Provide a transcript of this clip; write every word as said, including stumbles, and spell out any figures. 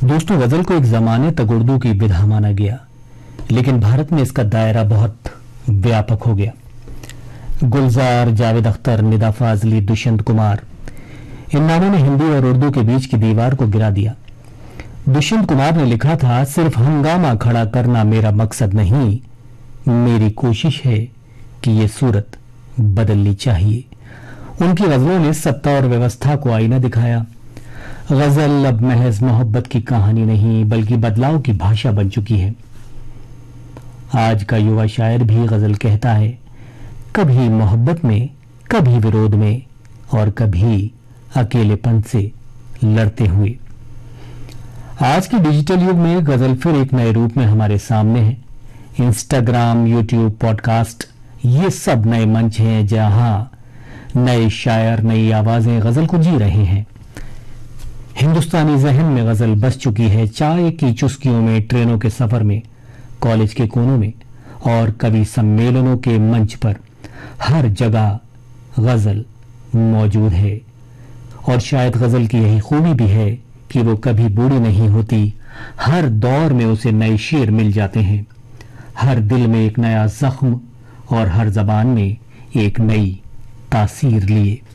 दोस्तों, गजल को एक जमाने तक उर्दू की विधा माना गया, लेकिन भारत में इसका दायरा बहुत व्यापक हो गया। गुलजार, जावेद अख्तर, निदा फाजली, दुष्यंत कुमार, इन नामों ने हिंदी और उर्दू के बीच की दीवार को गिरा दिया। दुष्यंत कुमार ने लिखा था, सिर्फ हंगामा खड़ा करना मेरा मकसद नहीं, मेरी कोशिश है कि ये सूरत बदलनी चाहिए। उनकी गजलों ने सत्ता और व्यवस्था को आईना दिखाया। गजल अब महज मोहब्बत की कहानी नहीं, बल्कि बदलाव की भाषा बन चुकी है। आज का युवा शायर भी गजल कहता है, कभी मोहब्बत में, कभी विरोध में और कभी अकेलेपन से लड़ते हुए। आज के डिजिटल युग में गजल फिर एक नए रूप में हमारे सामने है। इंस्टाग्राम, यूट्यूब, पॉडकास्ट, ये सब नए मंच हैं जहां नए शायर, नई आवाजें गजल को जी रहे हैं। हिंदुस्तानी जहन में गजल बस चुकी है, चाय की चुस्कियों में, ट्रेनों के सफर में, कॉलेज के कोनों में और कवि सम्मेलनों के मंच पर। हर जगह गजल मौजूद है और शायद गजल की यही खूबी भी है कि वो कभी बूढ़ी नहीं होती। हर दौर में उसे नए शेर मिल जाते हैं, हर दिल में एक नया जख्म और हर जबान में एक नई तासीर लिए।